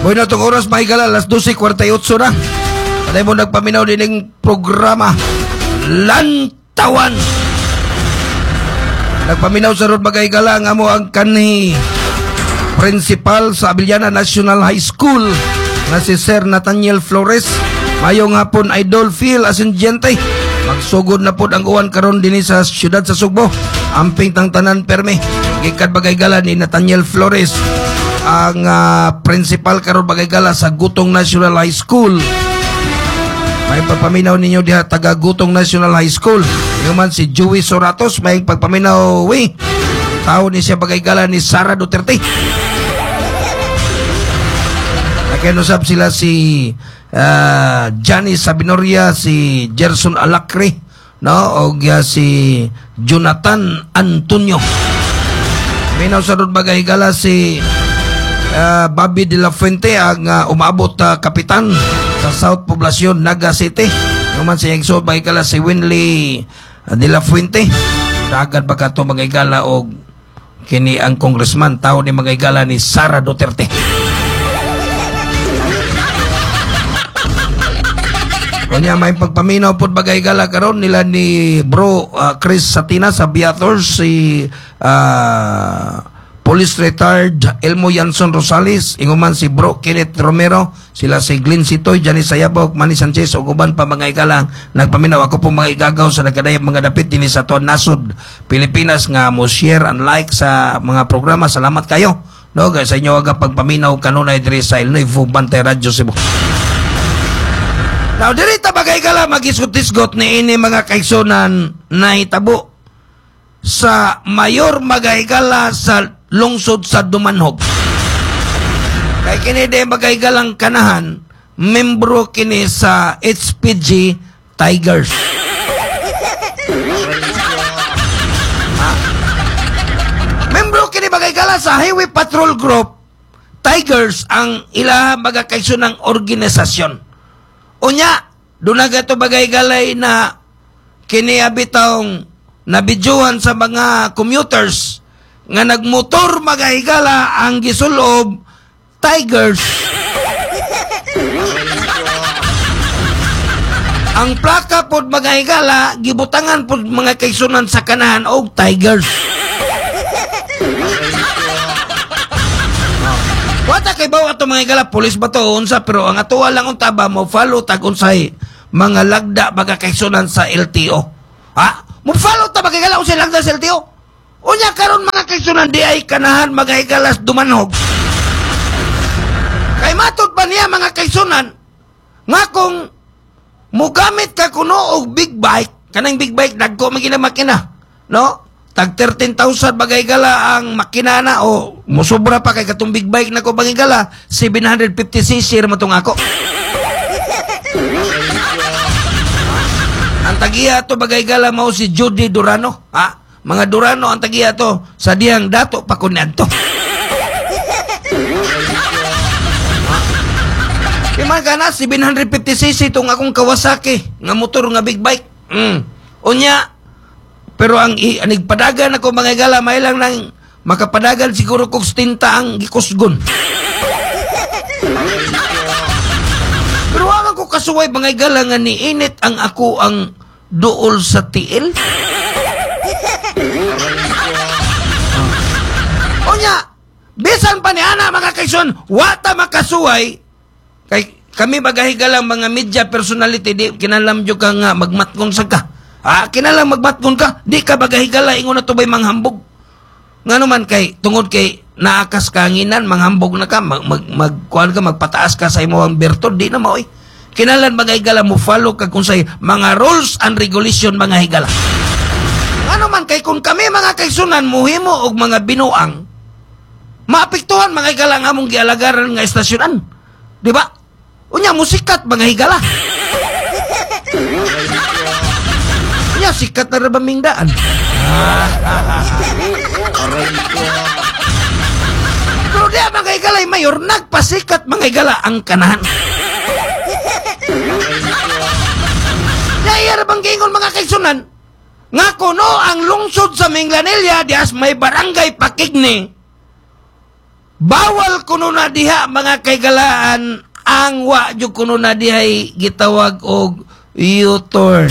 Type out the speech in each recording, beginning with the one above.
Bueno, itong oras mahigala, alas 12:48 na. Patay mo nagpaminaw din ng programa Lantawan. Nagpaminaw sa Rod Magahigala nga mo ang kanhi principal sa Abiliana National High School na si Sir Nathaniel Flores. Mayong hapon idol feel asindyente. Magsugod na po ang uwan karon din sa siyudad sa Sugbo. Amping tang tanan perme. Gikan Magahigala ni Nathaniel Flores ang principal karon Magahigala sa Gutong National High School. May pagpaminaw ninyo diha taga Gutong National High School. Yung man si Joey Soratos may pagpaminaw tao ni siya Magahigala ni Sara Duterte. Nakianusap sila si Johnny Sabinoria, si Gerson Alacre, no? O si Jonathan Antonio. Minaw sa Rod Magahigala si Bobby de la Fuente ang umabot kapitan sa South Poblacion, Naga City. Naman si Exo Magahigala si Winley de la Fuente. Dagad ba ka ito Magahigala o kini ang congressman, tao ni Magahigala ni Sara Duterte. Kanya may pagpaminaw po Magahigala karon nila ni Bro Chris Satina sa Biator, si Police Retired Elmo Yanson Rosales, inguman si Bro Kenneth Romero, sila si Glenn Sitoy, Janice Sayabok, Manny Sanchez, o uban pa Magahigala nagpaminaw. Ako po mga igagaw sa nagkadayang mga dapit din sa Tuan Nasod, Pilipinas nga mo share and like sa mga programa. Salamat kayo. No, guys, sa inyo aga pagpaminaw kanunay diri sa Illinois Bantay Radio Cebu. Now, diri ta Magahigala magisgot-isgot ni ini mga kaigsunan na hitabo sa Mayor Magahigala sa lungsod sa Dumanhog. Kay kini de Magahigala kanahan, membro kini sa HPG Tigers. Membro kini Magahigala sa Highway Patrol Group Tigers ang ila mga kaigsunang organisasyon. Unya, doon na gato Magahigala na kiniabitang nabidyohan sa mga commuters nga nagmotor Magahigala ang gisulob Tigers. Ang plaka pod Magahigala gibutangan pod mga kaigsunan sa kanahan og Tigers. Wata kay bawa ato Magahigala pulis ba to unsa, pero ang atuwa lang unta ba mo follow tag unsay mga lagda mga kaigsunan sa LTO. Ha? Mo follow ta Magahigala unsay lagda sa LTO? Unya karon mga kaigsunan di ay kanahan Magahigala Dumanhog. Kay matud ba niya mga kaigsunan nga kung mugamit ka kuno og big bike, kanang big bike dagko magina makina, no? Tag 13,000 Magahigala ang makina na o musobra pa kay katong big bike na ko Magahigala 750cc ra matong ako. Ang tagiya to Magahigala mao si Judy Durano, ha? Mga Durano ang tagiya to sa diyang dato pa kunan to. Imagana na 750cc itong akong Kawasaki nga motor nga big bike. Unya, pero ang anigpadagan ako Magahigala may lang nang makapadagan siguro kog stinta ang gikusgon. Pero wala ko kasuway Magahigala nga niinit ang ako ang duol sa tiil. Onya, bisan pa ni ana mga kaigsunan, wata makasuway kay kami Magahigala mga media personality di kinalam jud ka nga magmatkon sa ka. Kinalang magmatkon ka, di ka Magahigala ingon na to bay manghambog. Ngano man kay tungod kay naakas kanginan manghambog na ka, magkuan ka magpataas ka sa imong bertod di na maoy. Kinalan Magahigala mo follow ka kung say mga rules and regulation Magahigala. Ano man kay kung kami mga kaigsunan muhimo og mga binuang, maapektuhan Magahigala nga among gialagaran nga estasyonan. Di ba? Unya musikat Magahigala. Unya sikat na rabaming daan. Pero di Magahigala mayor nagpasikat Magahigala ang kanahan. Dahil bang gingon mga kaigsunan nga kuno ang lungsod sa Minglanilla dias may barangay Pakigni bawal kuno na diha mga kaigalaan ang wa jud kuno na dihay gitawag og U-turn.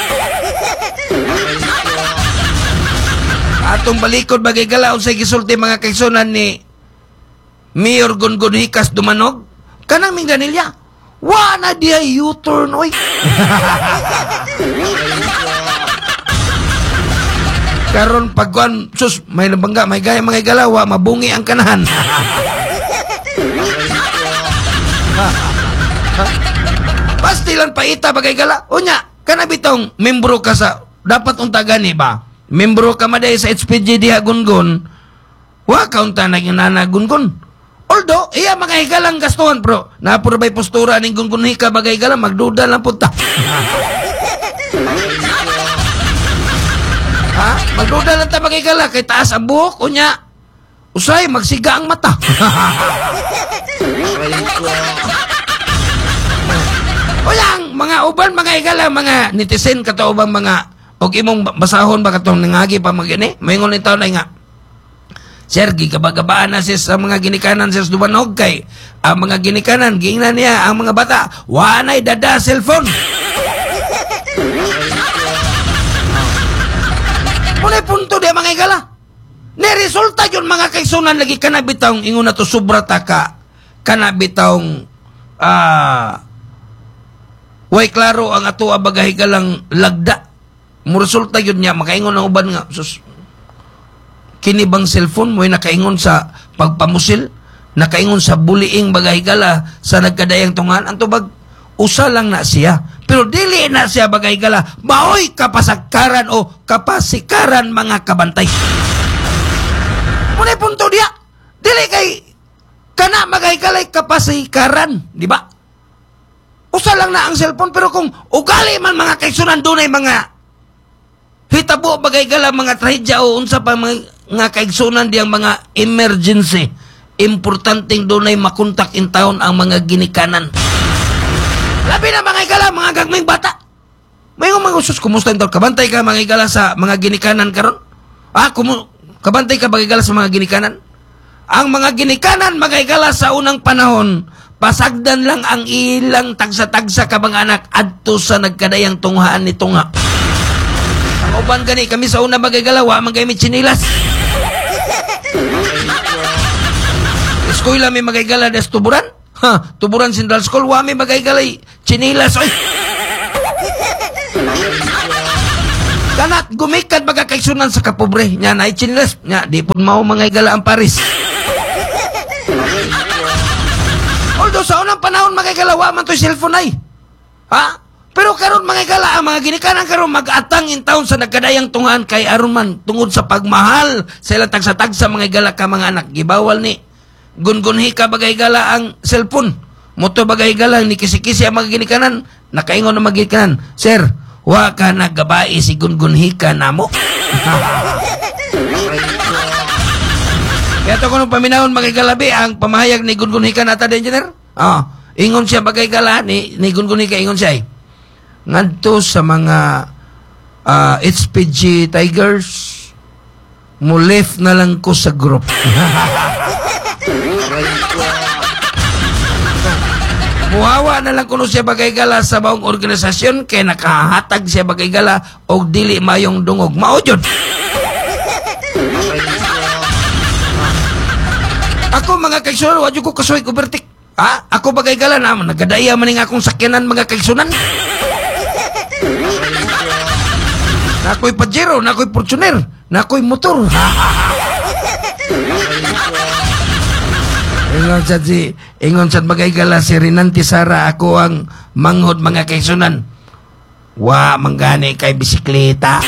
Atong balikod bagay gala unsay gisulti mga kaigsunan ni Mayor Gungun Hikas Dumanog kanang mingganilya. Wa na dihay U-turn oy. Karon pagkuan sus may nabangga may gaya mga galawa mabungi ang kanahan. Pastilan paita bagay gala. Unya kana bitong membro ka sa dapat unta gani ba? Membro ka maday sa HPG diha Gungun. Wa ka unta naging Gungun. Although iya mga higalang gastuhan bro. Napuro bay postura ning Gungun Hika bagay gala magduda lang punta. Ha? Magduda lang ta magigala kay taas ang buhok unya. Usay magsiga ang mata. Oyang mga uban mga igala mga netizen kato ubang mga og imong basahon ba katong nangagi pa magini. Moingon ni taw na nga. Sir, gigabagabaan na siya sa mga ginikanan sa Dumanog kay ang mga ginikanan giingnan niya ang mga bata wa nay dada cellphone. Punay punto di mga igala. Niresulta yun mga kaigsunan lagi kanabitawng ingon na to sobra taka kanabitawng way klaro ang ato abagay galang lagda. Muresulta yun niya makaingon ang uban nga sus kini bang cellphone mo nakaingon sa pagpamusil nakaingon sa bullying bagay gala sa nagkadayang tungan ang tubag usa lang na siya. Pero dili na siya bagay gala, maoy kapasakaran o kapasikaran mga kabantay. Munay punto diya, dili kay kana bagay galay kapasikaran, di ba? Usa lang na ang cellphone, pero kung ugali man mga kaigsunan dunay mga hitabo bagay gala mga trahedya o unsa pa mga kaigsunan diyang mga emergency, importanteng dunay makontak in town ang mga ginikanan. Labi na mga igala, mga gagming bata. May mga usus, kumusta ito? Kabantay ka mga igala sa mga ginikanan karon? Kabantay ka mga igala sa mga ginikanan? Ang mga ginikanan, mga igala sa unang panahon, pasagdan lang ang ilang tagsa-tagsa ka mga anak adto sa nagkadayang tunghaan ni tunga. Ang uban gani, kami sa unang mga igala, wa magayamit chinilas. Eskwela may mga igala des tuburan? Tuburan Central School, wami magay-galay, chinilas, oy. Kanat, gumikat magakaigsunan sa kapobre. Nya, na chinilas. Nya, di po mao magay-gala ang Paris. Although, sa unang panahon magay-gala, waman to'y cellphone ay. Ha? Pero karon magay-gala, ang mga ginikanan karon mag-atang in town sa nagkadayang tungan kay aron man tungod sa pagmahal sa ilang tagsa-tagsa magay-gala ka mga anak. Gibawal ni Gungun Hika bagay gala ang cellphone. Moto bagay gala ni kisi-kisi ang mga ginikanan. Nakaingon na mga ginikanan. Sir, wa ka nagabai si Gungun Hika namo. Kaya ito kung paminahon mga galabi ang pamahayag ni Gungun Hika nata de engineer. Ingon siya bagay gala ni Gungun Hika ingon siya. Ngadto sa mga HPG Tigers mo left na lang ko sa group. Muhawa na lang kuno siya bagay gala sa baong organisasyon kay nakahatag siya bagay gala og dili mayong dungog. Mao jud. Ako mga kaigsunan wa jud ko kasuy kubertik. Ako bagay gala na nagadaya man ning akong sakyanan mga kaigsunan. Nakoy Pajero, nakoy Fortuner, nakoy motor. Ingon sa bagay gala si Rinanti Sara ako ang manghod mga kaigsunan. Wa manggani kay bisikleta.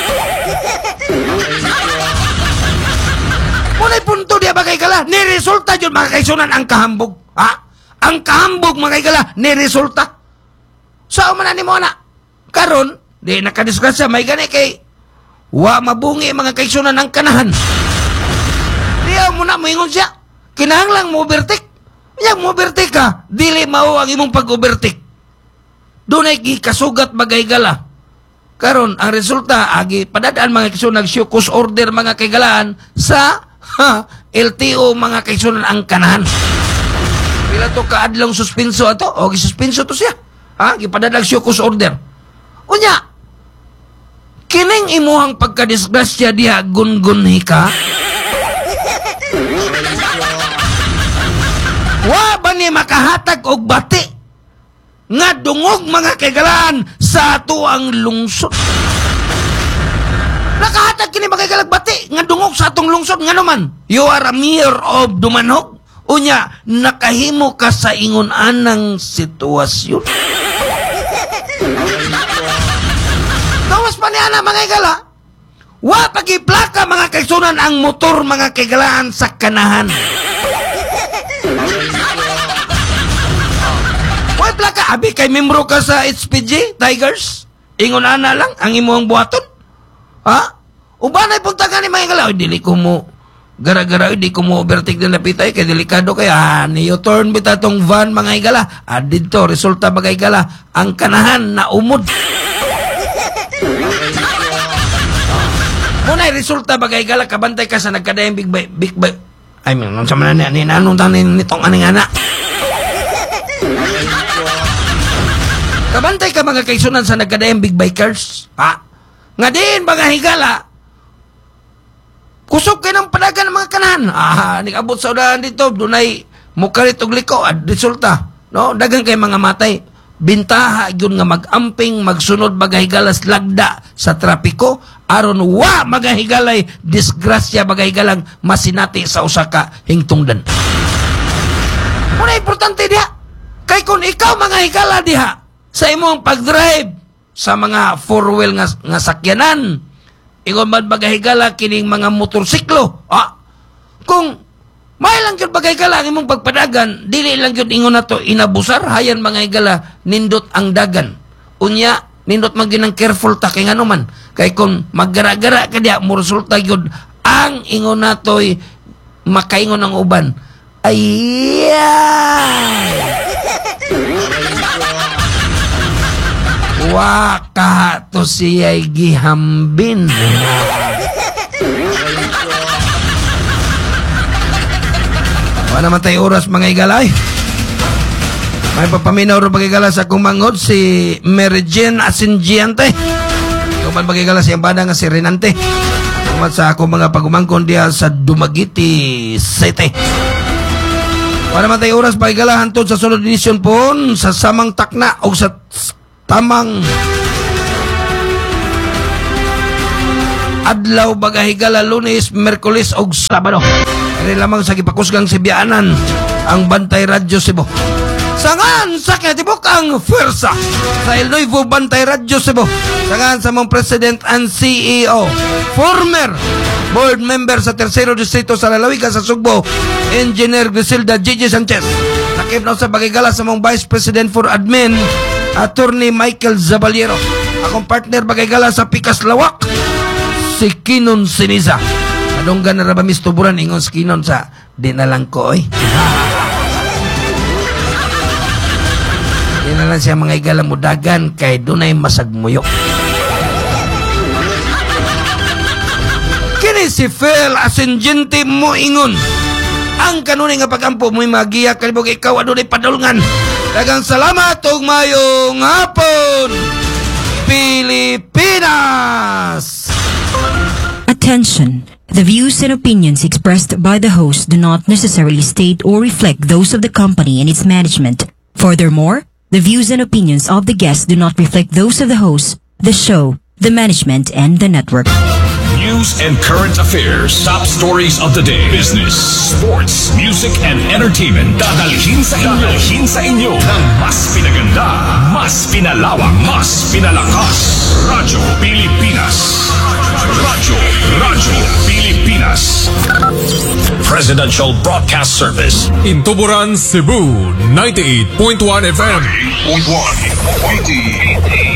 Munay punto diya bagay gala, ni resulta jud mga kaigsunan ang kahambog. Ang kahambog mga kaigala ni resulta. Sao man ani mo na? Karon di nakadiskusya may gani kay wa mabungi mga kaigsunan ang kanahan. Diya mo na moingon siya. Kinahanglang mo overtake. Yang mo overtake ka, dili mao ang imong pag-overtake. Dunay gikasugat bagay gala. Karon ang resulta agi padadaan mga kaigsunan nag-shukos order mga kaigalaan sa LTO mga kaigsunan ang kanahan. Pila to kaadlong suspenso ato, o gisuspenso to siya. Gipadadag siya kus order. Unya, kining imuhang pagkadisgrasya diha gun-gunhi ka? Wa ba ni makahatag og bati nga dungog mga kaigalan sa ato ang lungsod? Nakahatag kini mga kaigalag bati nga dungog sa atong lungsod nga naman. You are a mayor of Dumanhog. Unya, nakahimo ka sa ingon anang sitwasyon. Gawas pa niya na mga igala. Wa pagiplaka mga kaigsunan ang motor mga kaigalaan sa kanahan. Wa plaka, abi kay membro ka sa HPG Tigers. Ingon ana lang ang imong buhaton. Ubanay punta ka ni mga igala. Dili ko mo gara-gara di ko mo overtake na napitay kay delikado kaya niyo turn bita tong van mga igala. Dito resulta mga igala ang kanahan na umod. Muna resulta mga igala kabantay ka sa nagkadayang big bike. I mean, nung sa manan ni nanong tanin nitong aning anak. Kabantay ka mga kaigsunan sa nagkadayang big bikers. Nga din mga higala kusog kayo ng padagan ng mga kanahan. Nag-abot sa udahan dito, dunay mukarit og liko, resulta, no? Dagang kayo mga matay. Bintaha yun nga mag-amping, magsunod magahigalas lagda sa trapiko, aron wa magahigalay, disgrasya magahigalang masinati sa usaka hingtungdan. Muna importante diha, kay kung ikaw mga higala diha, sa imong pag-drive, sa mga four-wheel nga sakyanan, ingon man bagahigala kining mga motorsiklo. Kung may lang yun bagahigala ang imong pagpadagan, dili lang yun ingon na to inabusar, hayan mga higala, nindot ang dagan. Unya, nindot maging ng careful ta, kay nga naman. Kay kung maggara-gara ka diya, mo resulta yun, ang ingon na to'y makaingon ng uban. Waka to siya'y gihambin. Wala naman tayo oras mga igalay. May papaminaw rin magigala sa kumangod si Mary Jane Asingiante. Yung man magigala sa banda nga si Renante. Kumat sa ako mga pagumangkon diya sa Dumaguete City. Wala naman tayo oras magigala hantod sa sunod edisyon po sa samang takna o sa tamang adlaw bagahigala Lunes, Merkulis o Sabado. Kaya lamang sa gipakusgang Sibianan ang Bantay Radyo Cebu. Sangan sa kinatibok ang Fwersa sa El Nuevo Bantay Radyo Cebu. Sangan sa mong President and CEO, former board member sa Tercero Distrito sa Lalawigan sa Sugbo, Engineer Griselda Gigi Sanchez. Nakip na sa bagigala sa mong Vice President for Admin, Attorney Michael Zabaliero. Akong partner bagigala sa Pikas Lawak, si Kinon Siniza. Adonggan na rabamis tuburan ingon si Kinon sa di na lang ko, oy. Di na lang siya mga igala mudagan kay dunay masagmuyo. Kini si Phil Asingiante mo ingon. Ang kanuni nga pagampo mo'y magiya kalibog ikaw adunay padulngan. Dagang salamat ug mayong hapon, Pilipinas! Attention! The views and opinions expressed by the host do not necessarily state or reflect those of the company and its management. Furthermore, the views and opinions of the guests do not reflect those of the host, the show, the management, and the network. News and current affairs, top stories of the day, business, sports, music, and entertainment. Dadalhin sa inyo ng mas pinaganda, mas pinalawak, mas pinalakas. Radyo Pilipinas. Radyo Pilipinas. Presidential Broadcast Service. In Tuburan, Cebu, 98.1 FM. 98.1.